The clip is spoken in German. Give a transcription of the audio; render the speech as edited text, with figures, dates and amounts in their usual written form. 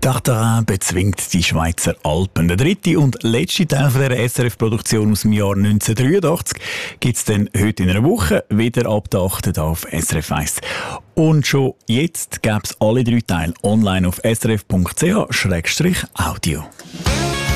Tartarin bezwingt die Schweizer Alpen. Der dritte und letzte Teil von dieser SRF-Produktion aus dem Jahr 1983 gibt es dann heute in einer Woche wieder ab der 8. auf SRF 1. Und schon jetzt gäbe es alle 3 Teile online auf srf.ch/audio.